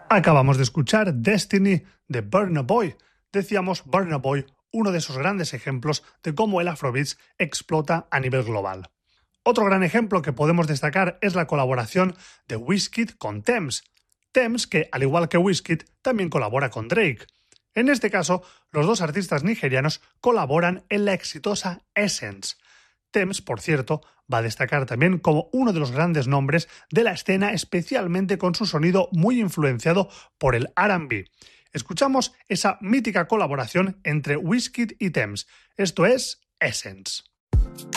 Acabamos de escuchar Destiny de Burna Boy. Decíamos Burna Boy, uno de esos grandes ejemplos de cómo el Afrobeats explota a nivel global. Otro gran ejemplo que podemos destacar es la colaboración de Wizkid con Tems. Tems, que al igual que Wizkid, también colabora con Drake. En este caso, los dos artistas nigerianos colaboran en la exitosa Essence. Tems, por cierto, va a destacar también como uno de los grandes nombres de la escena, especialmente con su sonido muy influenciado por el R&B. Escuchamos esa mítica colaboración entre Wizkid y Tems. Esto es Essence.